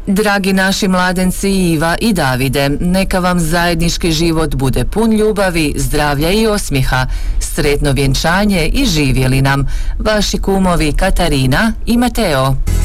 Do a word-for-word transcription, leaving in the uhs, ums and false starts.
Dragi naši mladenci Iva i Davide, neka vam zajednički život bude pun ljubavi, zdravlja i osmijeha, sretno vjenčanje i živjeli nam. Vaši kumovi Katarina i Mateo.